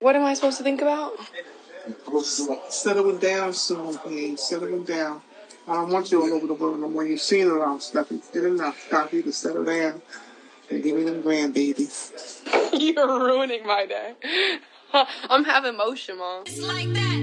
What am I supposed to think about? Settling down soon, please. Settling down. I don't want you all over the world no more. You've seen it all, Steffi. Good enough. Time for you to settle down and give me them grandbabies. You're ruining my day. I'm having motion, Mom. It's like that.